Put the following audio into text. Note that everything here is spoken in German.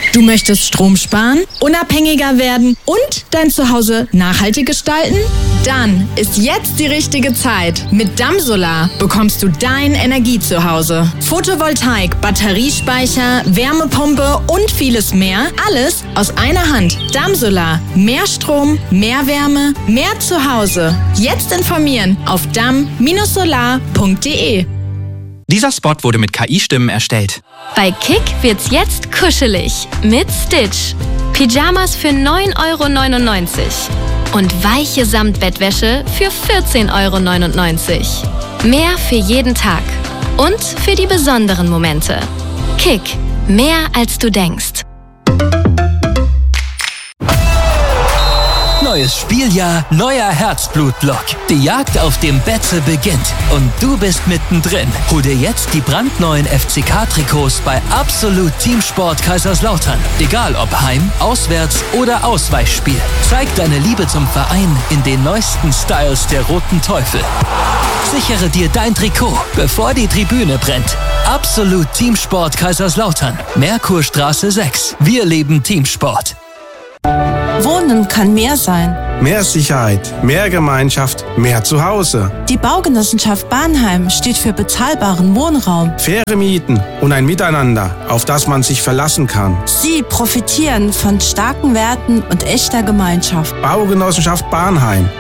Du möchtest Strom sparen, unabhängiger werden und dein Zuhause nachhaltig gestalten? Dann ist jetzt die richtige Zeit. Mit Dammsolar bekommst du dein Energiezuhause. Photovoltaik, Batteriespeicher, Wärmepumpe und vieles mehr. Alles aus einer Hand. Dammsolar. Mehr Strom, mehr Wärme, mehr Zuhause. Jetzt informieren auf damm-solar.de. Dieser Spot wurde mit KI-Stimmen erstellt. Bei Kick wird's jetzt kuschelig mit Stitch. Pyjamas für 9,99 € und weiche Samtbettwäsche für 14,99 €. Mehr für jeden Tag und für die besonderen Momente. Kick, mehr als du denkst. Neues Spieljahr, neuer Herzblut-Look. Die Jagd auf dem Betze beginnt und du bist mittendrin. Hol dir jetzt die brandneuen FCK-Trikots bei Absolut Teamsport Kaiserslautern. Egal ob Heim-, Auswärts- oder Ausweichspiel. Zeig deine Liebe zum Verein in den neuesten Styles der Roten Teufel. Sichere dir dein Trikot, bevor die Tribüne brennt. Absolut Teamsport Kaiserslautern. Merkurstraße 6. Wir leben Teamsport. Wohnen kann mehr sein. Mehr Sicherheit, mehr Gemeinschaft, mehr Zuhause. Die Baugenossenschaft Bahnheim steht für bezahlbaren Wohnraum. Faire Mieten und ein Miteinander, auf das man sich verlassen kann. Sie profitieren von starken Werten und echter Gemeinschaft. Baugenossenschaft Bahnheim.